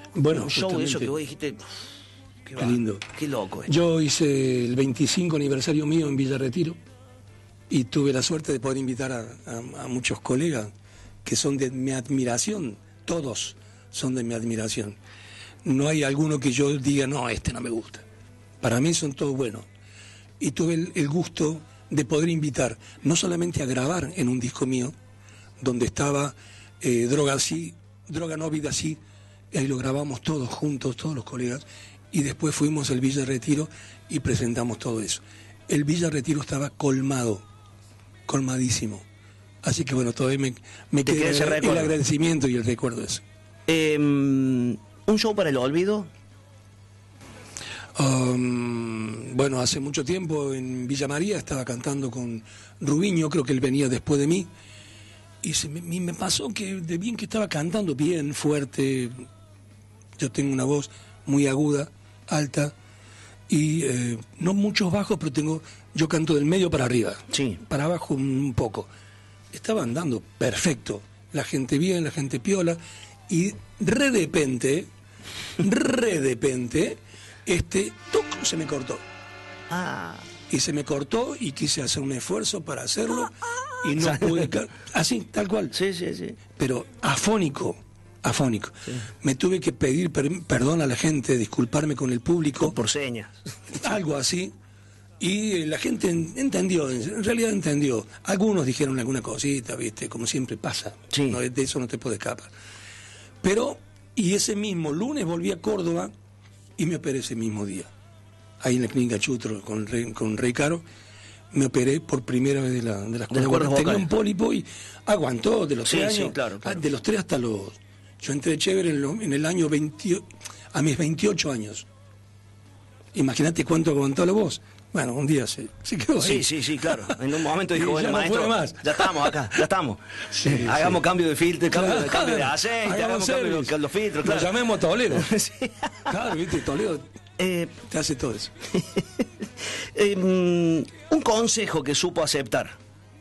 Bueno, un show de eso justamente. que vos dijiste, Qué lindo. qué loco. Yo hice el 25 aniversario mío en Villa Retiro y tuve la suerte de poder invitar a muchos colegas que son de mi admiración. Todos son de mi admiración. No hay alguno que yo diga, no, este no me gusta. Para mí son todos buenos. Y tuve el gusto de poder invitar, no solamente a grabar en un disco mío, donde estaba Droga Sí, Droga No, Vida Sí, y ahí lo grabamos todos juntos, todos los colegas, y después fuimos al Villa Retiro y presentamos todo eso. El Villa Retiro estaba colmado, colmadísimo. Así que bueno, todavía me queda el agradecimiento y el recuerdo de eso. ¿Un show para el olvido? Bueno, hace mucho tiempo en Villa María estaba cantando con Rubiño, creo que él venía después de mí, y me pasó que de bien que estaba cantando, bien, fuerte. Yo tengo una voz muy aguda, alta, y no muchos bajos, pero yo canto del medio para arriba, sí, para abajo un poco. Estaba andando perfecto, la gente bien, la gente piola, y de repente, ¡tuc!, se me cortó. Y se me cortó y quise hacer un esfuerzo para hacerlo y no pude, así, tal cual. Sí, sí, sí. Pero afónico. Sí. Me tuve que pedir perdón a la gente, disculparme con el público. Por señas. Algo así. Y la gente entendió, en realidad entendió. Algunos dijeron alguna cosita, ¿viste? Como siempre pasa. Sí. No, de eso no te puede escapar. Pero, y ese mismo lunes volví a Córdoba y me operé ese mismo día. Ahí en la clínica Chutro con Rey Caro, me operé por primera vez de las cuerdas vocales. Tenía un pólipo y aguantó de los 3 años. Sí, claro. De los 3 hasta los... Yo entré chévere en el año 20, a mis 28 años. Imagínate cuánto aguantó la voz. Bueno, un día se quedó ahí. Sí, claro. En un momento dijo, bueno, no maestro, más. Ya estamos acá, ya estamos. Sí, hagamos cambio de filtro, claro, cambio de aceite, hagamos cambio de los filtros. Claro. Lo llamemos Toledo. Sí. Claro, viste, Toledo te hace todo eso. Un consejo que supo aceptar.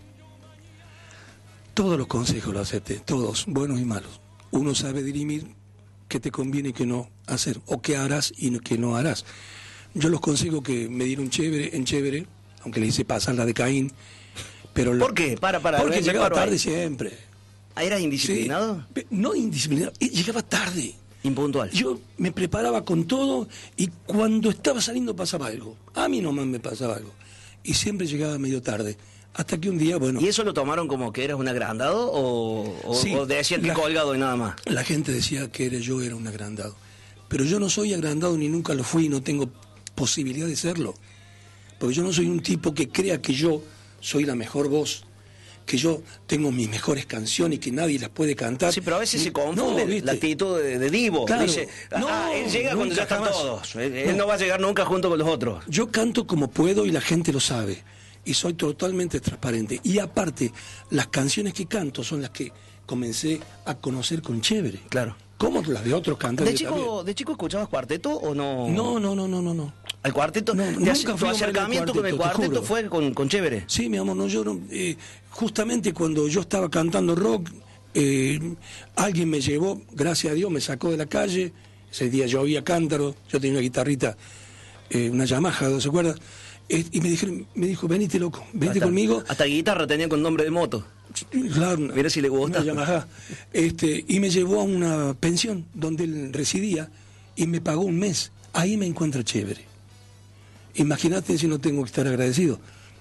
Todos los consejos los acepté, todos, buenos y malos. Uno sabe dirimir qué te conviene y qué no hacer, o qué harás y qué no harás. Yo los consejos que me dieron chévere, aunque le hice pasar la de Caín, pero... ¿Por qué? Porque llegaba tarde siempre. ¿Eras indisciplinado? Sí, no indisciplinado, llegaba tarde. Impuntual. Yo me preparaba con todo y cuando estaba saliendo pasaba algo. A mí nomás me pasaba algo. Y siempre llegaba medio tarde. Hasta que un día, bueno... ¿Y eso lo tomaron como que eras un agrandado sí, o decían que colgado y nada más? La gente decía que yo era un agrandado. Pero yo no soy agrandado ni nunca lo fui y no tengo posibilidad de serlo. Porque yo no soy un tipo que crea que yo soy la mejor voz, que yo tengo mis mejores canciones y que nadie las puede cantar. Sí, pero a veces se confunde la actitud de divo. Claro. Dice, él llega cuando ya están todos. Él no va a llegar nunca junto con los otros. Yo canto como puedo y la gente lo sabe. Y soy totalmente transparente. Y aparte, las canciones que canto son las que comencé a conocer con chévere. Claro. Como las de otros cantantes. ¿De chico escuchabas cuarteto o no? No. ¿Al cuarteto? Nunca ¿Tu acercamiento con el cuarteto fue con chévere? Sí, mi amor, no, yo no, justamente cuando yo estaba cantando rock, alguien me llevó, gracias a Dios, me sacó de la calle. Ese día llovía cántaro, yo tenía una guitarrita, una Yamaha, ¿se acuerdan? Y me dijo, venite loco, venite conmigo. Hasta guitarra tenía con nombre de moto. Claro, mira si le gusta. Una Yamaha. Y me llevó a una pensión donde él residía y me pagó un mes. Ahí me encuentro chévere. Imagínate si no tengo que estar agradecido.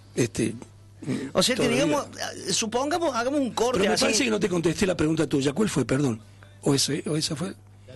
O sea que digamos, supongamos, hagamos un corte. Pero me así. parece que no te contesté la pregunta tuya. ¿Cuál fue, perdón? ¿O esa fue?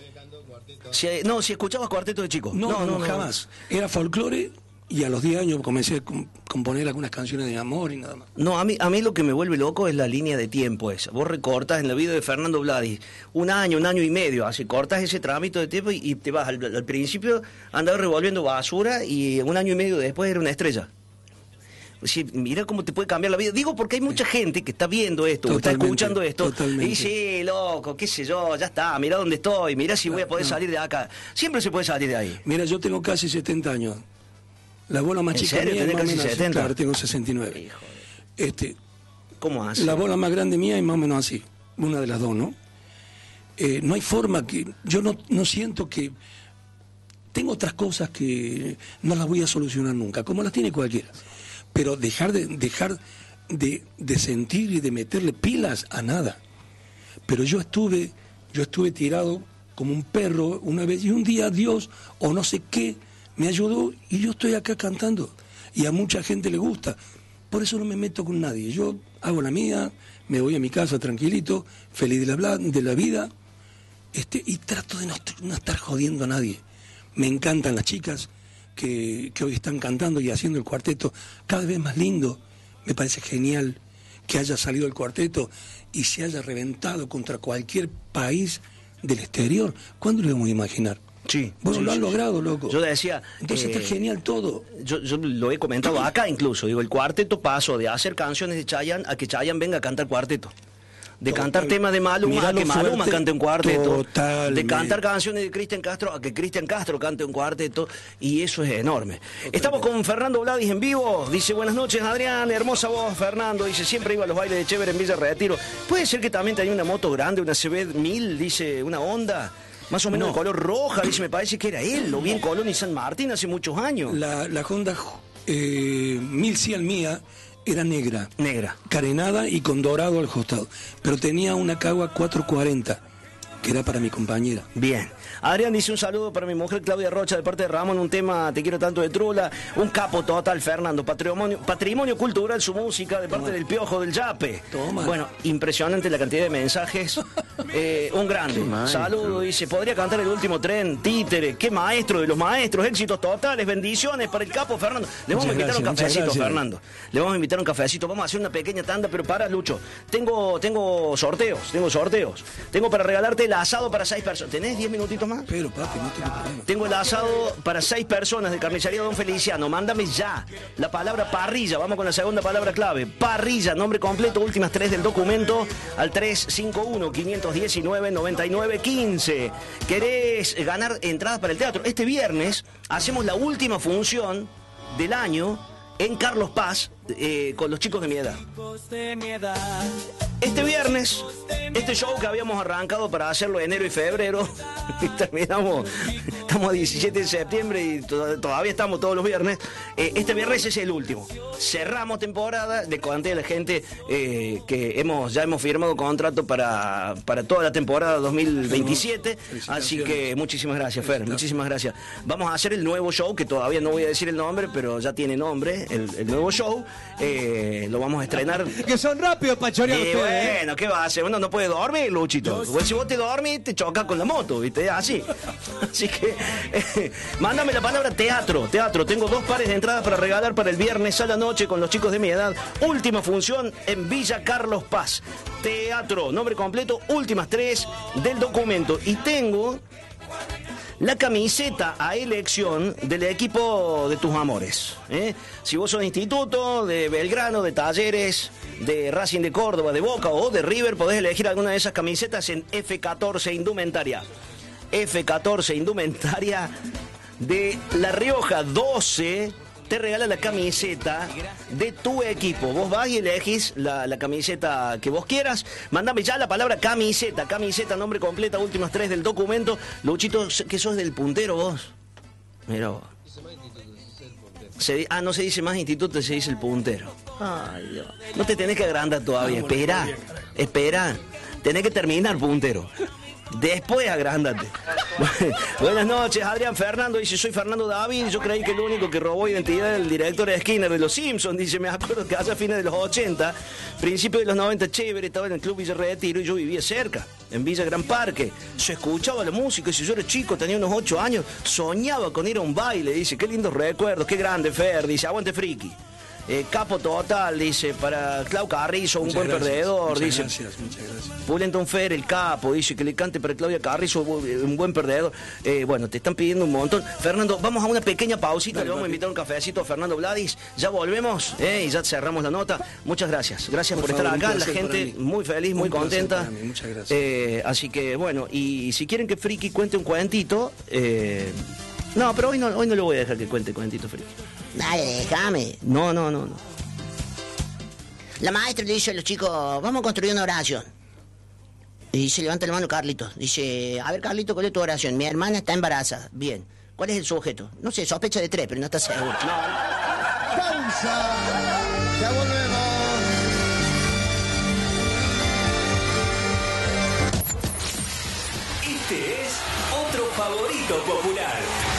Si escuchabas cuarteto de chico. No, jamás. Era folclore. Y a los 10 años comencé a componer algunas canciones de amor y nada más. No, a mí lo que me vuelve loco es la línea de tiempo esa. Vos recortas en la vida de Fernando Vladi un año y medio, así cortas ese trámite de tiempo y te vas. Al principio andaba revolviendo basura y un año y medio después era una estrella. Sí, mira cómo te puede cambiar la vida. Digo porque hay mucha gente que está viendo esto, está escuchando esto, y dice, loco, qué sé yo, ya está, mira dónde estoy, mira si voy a poder salir de acá. Siempre se puede salir de ahí. Mira, yo tengo casi 70 años. La bola más chica mía es más o menos 70. Claro, tengo 69. ¿Cómo hace? La bola más grande mía es más o menos así, una de las dos, ¿no? no hay forma que... Yo no siento que... Tengo otras cosas que no las voy a solucionar nunca, como las tiene cualquiera. Pero dejar de sentir y de meterle pilas a nada. Pero yo estuve tirado como un perro una vez, y un día Dios, o no sé qué, me ayudó, y yo estoy acá cantando. Y a mucha gente le gusta. Por eso no me meto con nadie. Yo hago la mía, me voy a mi casa tranquilito, feliz de la vida, y trato de no estar jodiendo a nadie. Me encantan las chicas que hoy están cantando y haciendo el cuarteto cada vez más lindo. Me parece genial que haya salido el cuarteto y se haya reventado contra cualquier país del exterior. ¿Cuándo lo íbamos a imaginar? Sí. Bueno, sí, lo han sí, logrado, loco. Yo decía... Entonces está genial todo. Yo lo he comentado acá incluso. Digo, el cuarteto pasó de hacer canciones de Chayanne a que Chayanne venga a cantar cuarteto. De cantar temas de Maluma a que Maluma cante un cuarteto. De cantar canciones de Cristian Castro a que Cristian Castro cante un cuarteto. Y eso es enorme. Totalmente. Estamos con Fernando Vladis en vivo. Dice, buenas noches, Adrián. Hermosa voz, Fernando. Dice, siempre iba a los bailes de Chévere en Villa Retiro. Puede ser que también tenía una moto grande, una CB 1000, dice, una Honda. Más o menos de color roja. Dice, me parece que era él. Lo vi en Colón y San Martín hace muchos años. La Honda 1100 mía era negra, carenada y con dorado al costado, pero tenía una Cagua 440 que era para mi compañera. Bien. Adrián dice un saludo para mi mujer Claudia Rocha de parte de Ramón, un tema Te quiero tanto de Trula, un capo total Fernando, patrimonio cultural su música de parte del Piojo del Yape. Toma. Bueno, impresionante la cantidad de mensajes. Un grande saludo, dice, podría cantar El último tren, Títere, qué maestro de los maestros, éxitos totales, bendiciones para el capo Fernando. Le vamos a invitar un cafecito, Fernando. Le vamos a invitar un cafecito, vamos a hacer una pequeña tanda, pero para, Lucho, tengo sorteos. Tengo para regalarte el asado para 6 personas. ¿Tenés 10 minutitos más? Pero, papi, no tengo problema. Tengo el asado para 6 personas de Carnicería Don Feliciano. Mándame ya la palabra parrilla. Vamos con la segunda palabra clave. Parrilla, nombre completo, últimas 3 del documento, al 351-519-9915. ¿Querés ganar entradas para el teatro? Este viernes hacemos la última función del año en Carlos Paz con los chicos de mi edad. Este viernes, este show que habíamos arrancado para hacerlo enero y febrero, y estamos a 17 de septiembre y todavía estamos todos los viernes. Este viernes es el último. Cerramos temporada, le conté a la gente que ya hemos firmado contrato para toda la temporada 2027. Así que muchísimas gracias, Fer, muchísimas gracias. Vamos a hacer el nuevo show, que todavía no voy a decir el nombre, pero ya tiene nombre, el nuevo show. Lo vamos a estrenar. Que son rápidos para chorear ustedes. Bueno, ¿qué va a hacer? Uno no puede dormir, Luchito. Pues si vos te dormís, te chocas con la moto, ¿viste? Así. Así que, mándame la palabra teatro. Tengo 2 pares de entradas para regalar para el viernes a la noche con los chicos de mi edad. Última función en Villa Carlos Paz. Teatro, nombre completo, últimas 3 del documento. Y tengo la camiseta a elección del equipo de tus amores. Si vos sos de Instituto, de Belgrano, de Talleres, de Racing de Córdoba, de Boca o de River, podés elegir alguna de esas camisetas en F14 Indumentaria. F14 Indumentaria de La Rioja 12. Te regala la camiseta de tu equipo. Vos vas y elegís la camiseta que vos quieras. Mándame ya la palabra camiseta, nombre completo, últimas 3 del documento. Luchito, que sos del puntero vos. Mira vos. No se dice más instituto, se dice el puntero. Ay, Dios. No te tenés que agrandar todavía. Espera. Tenés que terminar puntero. Después agrándate. Buenas noches, Adrián. Fernando dice, soy Fernando David. Yo creí que el único que robó identidad del director Skinner de Los Simpsons. Dice, me acuerdo que hace fines de los 80, principios de los 90, chévere, estaba en el Club Villa Retiro y yo vivía cerca, en Villa Gran Parque. Se escuchaba la música y si yo era chico, tenía unos 8 años, soñaba con ir a un baile. Dice, qué lindos recuerdos, qué grande, Fer. Dice, aguante friki. Capo total, dice, para Clau Carrizo, un buen perdedor, dice. Muchas gracias. Pulenton Fer, el capo, dice que le cante para Claudia Carrizo, un buen perdedor. Bueno, te están pidiendo un montón. Fernando, vamos a una pequeña pausita, le vamos a invitar un cafecito a Fernando Vladis. Ya volvemos y ya cerramos la nota. Muchas gracias. Gracias por estar acá, la gente muy feliz, muy contenta. Muchas gracias. Así que, bueno, y si quieren que Friki cuente un cuentito, no, pero hoy no le voy a dejar que cuente cuentito Friki. Dale, déjame. No. La maestra le dice a los chicos, vamos a construir una oración. Y se levanta la mano Carlitos. Dice, a ver, Carlitos, ¿cuál es tu oración? Mi hermana está embarazada. Bien. ¿Cuál es el sujeto? No sé, sospecha de 3, pero no está seguro. ¡Pausa! ¡Ya volvemos! Este es otro favorito popular.